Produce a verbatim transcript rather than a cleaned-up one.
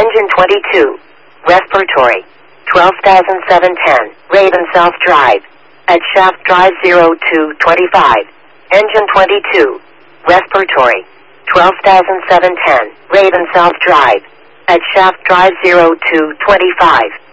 Engine twenty-two. Respiratory. twelve thousand seven hundred ten. Raven South Drive. At Shaft Drive zero two twenty-five. Engine twenty-two. Respiratory. twelve thousand seven hundred ten. Raven South Drive. At Shaft Drive zero two twenty-five.